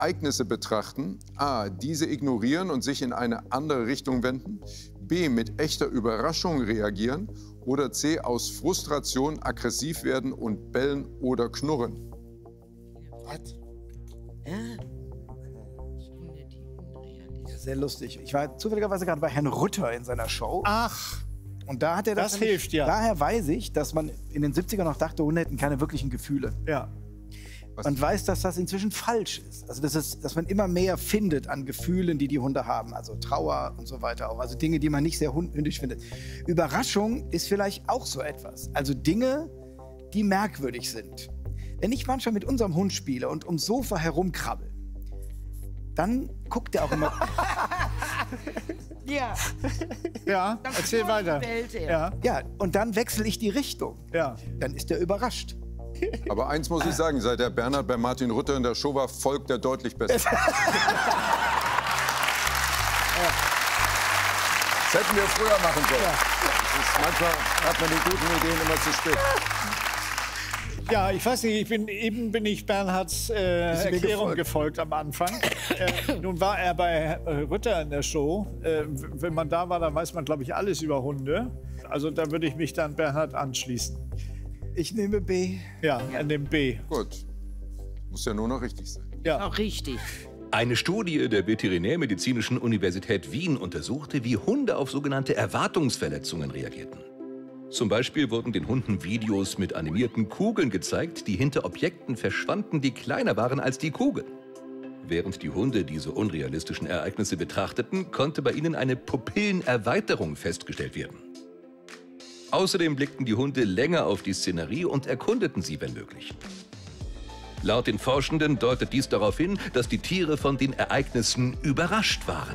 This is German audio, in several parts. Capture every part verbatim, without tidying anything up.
Ereignisse betrachten, A, diese ignorieren und sich in eine andere Richtung wenden, B, mit echter Überraschung reagieren oder C, aus Frustration aggressiv werden und bellen oder knurren? Was? Sehr lustig. Ich war zufälligerweise gerade bei Herrn Rutter in seiner Show. Ach, Und da hat er das, das nämlich- hilft ja. Daher weiß ich, dass man in den siebzigern noch dachte, Hunde hätten keine wirklichen Gefühle. Ja. Was? Man weiß, dass das inzwischen falsch ist. Also das ist, dass man immer mehr findet an Gefühlen, die die Hunde haben. Also Trauer und so weiter auch. Also Dinge, die man nicht sehr hündisch findet. Überraschung ist vielleicht auch so etwas. Also Dinge, die merkwürdig sind. Wenn ich manchmal mit unserem Hund spiele und ums Sofa herumkrabbel, dann guckt er auch immer... Ja, Ja, erzähl weiter. bellt er. Ja, Ja, und dann wechsle ich die Richtung. ja. Dann ist er überrascht. Aber eins muss ich sagen, seit der Bernhard bei Martin Rutter in der Show war, folgt er deutlich besser. Das hätten wir früher machen sollen. Das ist, manchmal hat man die guten Ideen immer zu spät. Ja, ich weiß nicht, ich bin, eben bin ich Bernhards äh, Bist du mir Erklärung gefolgt? gefolgt am Anfang. äh, nun war er bei äh, Rutter in der Show. Äh, wenn man da war, dann weiß man, glaube ich, alles über Hunde. Also da würde ich mich dann Bernhard anschließen. Ich nehme B. Ja, an dem B. Gut, muss ja nur noch richtig sein. Ja. Auch richtig. Eine Studie der Veterinärmedizinischen Universität Wien untersuchte, wie Hunde auf sogenannte Erwartungsverletzungen reagierten. Zum Beispiel wurden den Hunden Videos mit animierten Kugeln gezeigt, die hinter Objekten verschwanden, die kleiner waren als die Kugel. Während die Hunde diese unrealistischen Ereignisse betrachteten, konnte bei ihnen eine Pupillenerweiterung festgestellt werden. Außerdem blickten die Hunde länger auf die Szenerie und erkundeten sie, wenn möglich. Laut den Forschenden deutet dies darauf hin, dass die Tiere von den Ereignissen überrascht waren.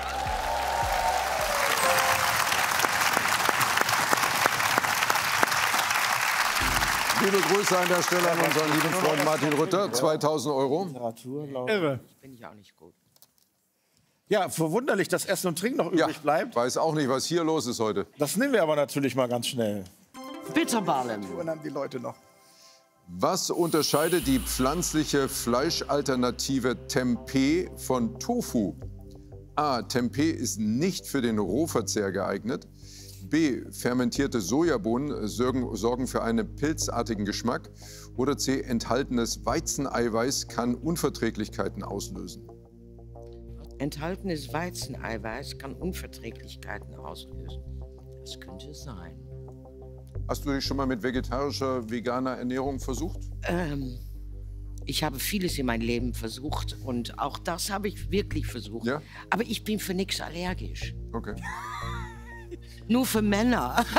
Liebe Grüße an der Stelle an unseren lieben Freund Martin Rutter. zweitausend Euro. Literatur, laut. Irre. Bin ich auch nicht gut. Ja, verwunderlich, dass Essen und Trinken noch übrig Ja, bleibt. weiß auch nicht, was hier los ist heute. Das nehmen wir aber natürlich mal ganz schnell. Bitterballen. Und haben die Leute noch. Was unterscheidet die pflanzliche Fleischalternative Tempeh von Tofu? A. Tempeh ist nicht für den Rohverzehr geeignet. B. Fermentierte Sojabohnen sorgen, sorgen für einen pilzartigen Geschmack. Oder C. Enthaltenes Weizeneiweiß kann Unverträglichkeiten auslösen. Enthaltenes Weizeneiweiß kann Unverträglichkeiten auslösen. Das könnte es sein. Hast du dich schon mal mit vegetarischer, veganer Ernährung versucht? Ähm, ich habe vieles in meinem Leben versucht und auch das habe ich wirklich versucht. Ja? Aber ich bin für nichts allergisch. Okay. Nur für Männer. Aber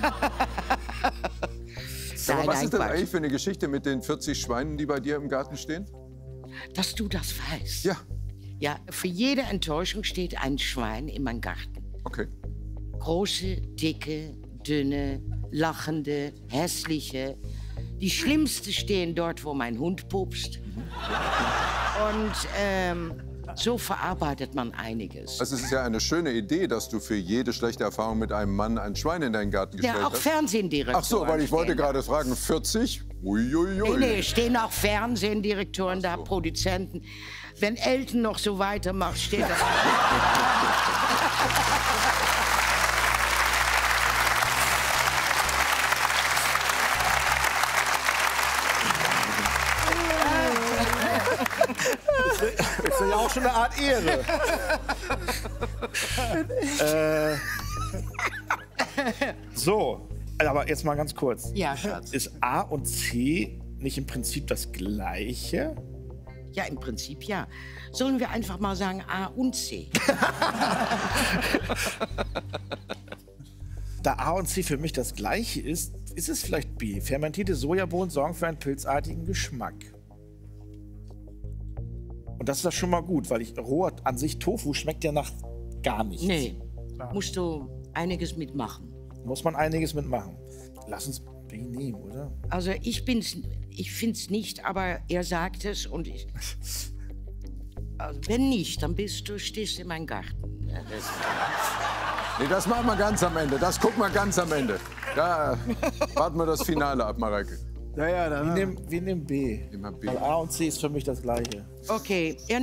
Nein, was nein, ist das Quatsch. eigentlich für eine Geschichte mit den vierzig Schweinen, die bei dir im Garten stehen? Dass du das weißt. Ja, Ja, für jede Enttäuschung steht ein Schwein in meinem Garten. okay. Große, dicke, dünne, lachende, hässliche. Die schlimmste stehen dort, wo mein Hund pupst. Und ähm, so verarbeitet man einiges. Also es ist ja eine schöne Idee, dass du für jede schlechte Erfahrung mit einem Mann ein Schwein in deinen Garten gestellt Ja, auch hast. Fernsehdirektoren. Ach so, weil ich wollte stehen da. gerade fragen, vierzig? Uiuiui. Nee, nee, stehen auch Fernsehdirektoren da, Produzenten. Wenn Elton noch so weitermacht, steht das. Das ist ja auch schon eine Art Ehre. äh, so, aber jetzt mal ganz kurz. Ja, Schatz. Ist A und C nicht im Prinzip das Gleiche? Ja, im Prinzip ja. Sollen wir einfach mal sagen A und C? Da A und C für mich das Gleiche ist, ist es vielleicht B. Fermentierte Sojabohnen sorgen für einen pilzartigen Geschmack. Und das ist das schon mal gut, weil ich roh an sich Tofu schmeckt ja nach gar nichts. Nee, musst du einiges mitmachen. Muss man einiges mitmachen. Lass uns B nehmen, oder? Also ich bin's, ich find's nicht, aber er sagt es und ich. Also wenn nicht, dann bist du, stehst in meinem Garten. Ja, das, Nee, das machen wir ganz am Ende. Das gucken wir ganz am Ende. Da warten wir das Finale ab, Mareike. Ja, ja, dann. Wir nehmen, wir nehmen B. Immer B. Weil A und C ist für mich das Gleiche. okay, er